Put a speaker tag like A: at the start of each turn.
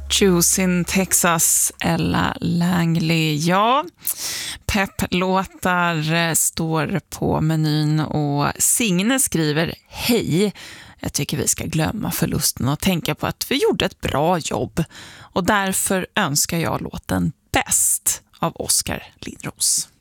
A: Juice in Texas, Ella Langley. Ja, pepplåtar står på menyn och Signe skriver: hej, jag tycker vi ska glömma förlusten och tänka på att vi gjorde ett bra jobb. Och därför önskar jag låten Bäst av Oskar Lindros.